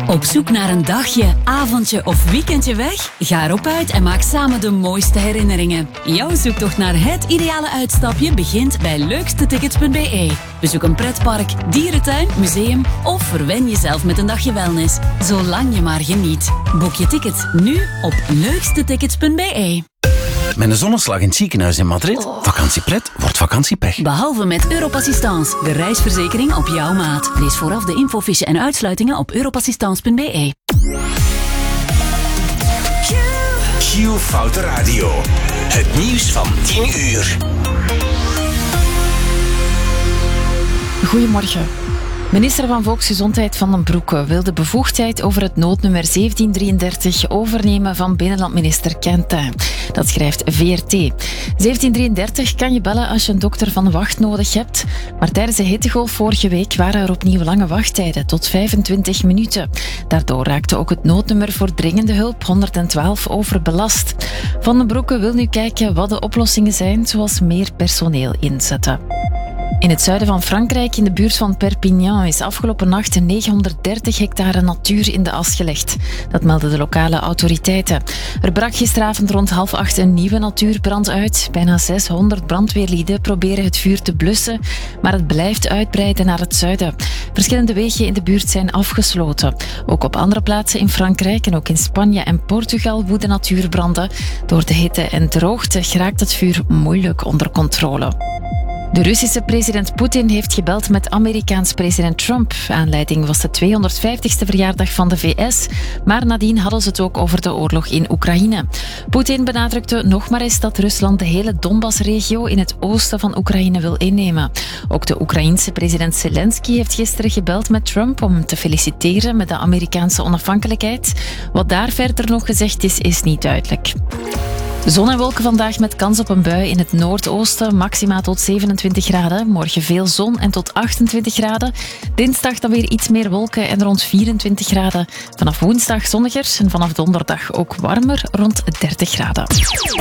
Op zoek naar een dagje, avondje of weekendje weg? Ga erop uit en maak samen de mooiste herinneringen. Jouw zoektocht naar het ideale uitstapje begint bij leukstetickets.be. Bezoek een pretpark, dierentuin, museum of verwen jezelf met een dagje wellness. Zolang je maar geniet. Boek je tickets nu op leukstetickets.be. Met een zonneslag in het ziekenhuis in Madrid. Vakantiepret wordt vakantiepech. Behalve met Europassistance, de reisverzekering op jouw maat. Lees vooraf de infofiche en uitsluitingen op europassistance.be. Q Foute Radio. Het nieuws van 10 uur. Goedemorgen. Minister van Volksgezondheid Van den Broeke wil de bevoegdheid over het noodnummer 1733 overnemen van binnenlandminister Quentin. Dat schrijft VRT. 1733 kan je bellen als je een dokter van wacht nodig hebt. Maar tijdens de hittegolf vorige week waren er opnieuw lange wachttijden, tot 25 minuten. Daardoor raakte ook het noodnummer voor dringende hulp 112 overbelast. Van den Broeke wil nu kijken wat de oplossingen zijn, zoals meer personeel inzetten. In het zuiden van Frankrijk, in de buurt van Perpignan, is afgelopen nacht 930 hectare natuur in de as gelegd. Dat melden de lokale autoriteiten. Er brak gisteravond rond 7:30 een nieuwe natuurbrand uit. Bijna 600 brandweerlieden proberen het vuur te blussen, maar het blijft uitbreiden naar het zuiden. Verschillende wegen in de buurt zijn afgesloten. Ook op andere plaatsen in Frankrijk en ook in Spanje en Portugal woeden natuurbranden. Door de hitte en droogte geraakt het vuur moeilijk onder controle. De Russische president Poetin heeft gebeld met Amerikaans president Trump. Aanleiding was de 250ste verjaardag van de VS, maar nadien hadden ze het ook over de oorlog in Oekraïne. Poetin benadrukte nog maar eens dat Rusland de hele Donbass-regio in het oosten van Oekraïne wil innemen. Ook de Oekraïense president Zelensky heeft gisteren gebeld met Trump om hem te feliciteren met de Amerikaanse onafhankelijkheid. Wat daar verder nog gezegd is, is niet duidelijk. Zon en wolken vandaag met kans op een bui in het noordoosten, maxima tot 27 graden. Morgen veel zon en tot 28 graden. Dinsdag dan weer iets meer wolken en rond 24 graden. Vanaf woensdag zonniger en vanaf donderdag ook warmer, rond 30 graden.